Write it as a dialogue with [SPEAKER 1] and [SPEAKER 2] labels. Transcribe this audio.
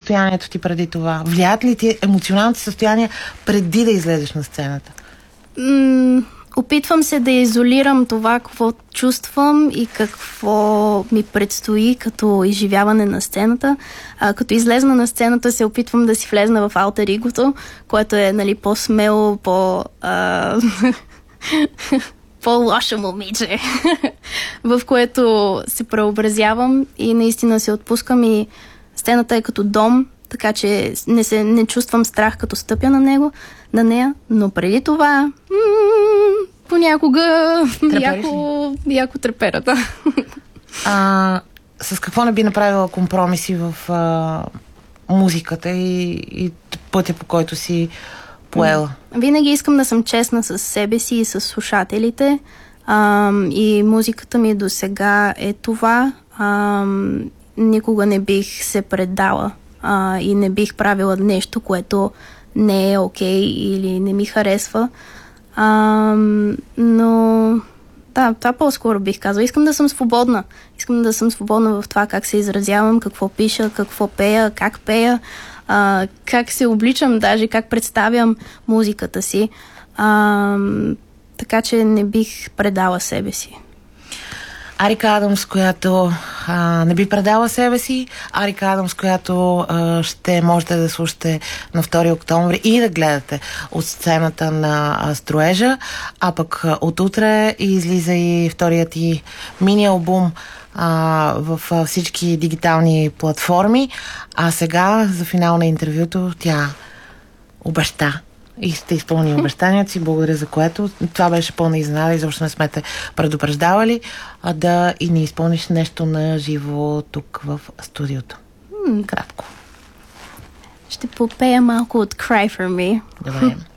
[SPEAKER 1] състоянието ти преди това? Влияят ли ти емоционалните състояния преди да излезеш на сцената?
[SPEAKER 2] Опитвам се да изолирам това, какво чувствам и какво ми предстои като изживяване на сцената. Като излезна на сцената, се опитвам да си влезна в алтер егото, което е, нали, по-смело, по-лошо момиче, в което се преобразявам и наистина се отпускам и сцената е като дом, така че не чувствам страх като стъпя на нея, но преди това понякога яко треперата.
[SPEAKER 1] С какво не би направила компромиси в музиката и пътя, по който си поела?
[SPEAKER 2] Винаги искам да съм честна с себе си и с слушателите. И музиката ми до сега е това. Никога не бих се предала и не бих правила нещо, което не е окей или не ми харесва. Но да, това по-скоро бих казала. Искам да съм свободна. Искам да съм свободна в това как се изразявам, какво пиша, какво пея, как се обличам, даже как представям музиката си. Така че не бих предала себе си.
[SPEAKER 1] Арика Адамс, която не би предала себе си. Арика Адамс, която ще можете да слушате на 2 октомври и да гледате от сцената на Строежа. А пък от утре излиза и вторият ти мини-албум в всички дигитални платформи. А сега за финал на интервюто тя обеща и сте изпълнили обещанията си, благодаря за което. Това беше пълна изненада, изобщо не сме те предупреждавали, да и ни изпълниш нещо на живо тук в студиото. Кратко.
[SPEAKER 2] Ще попея малко от Cry For Me.
[SPEAKER 1] Добре.